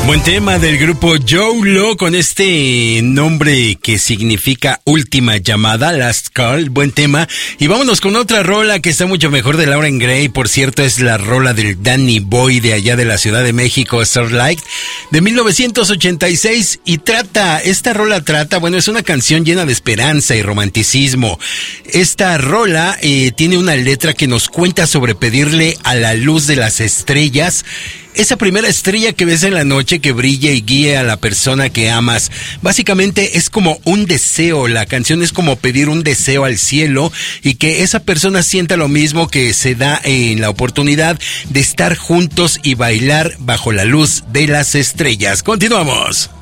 Buen tema del grupo YOLO con este nombre que significa última llamada, Last Call, buen tema. Y vámonos con otra rola que está mucho mejor de Lauren Gray, por cierto es la rola del Danny Boy de allá de la Ciudad de México, Starlight, de 1986 y esta rola trata, bueno, es una canción llena de esperanza y romanticismo. Esta rola tiene una letra que nos cuenta sobre pedirle a la luz de las estrellas, esa primera estrella que ves en la noche que brille y guíe a la persona que amas. Básicamente es como un deseo, la canción es como pedir un deseo al cielo y que esa persona sienta lo mismo, que se da en la oportunidad de estar juntos y bailar bajo la luz de las estrellas. Continuamos.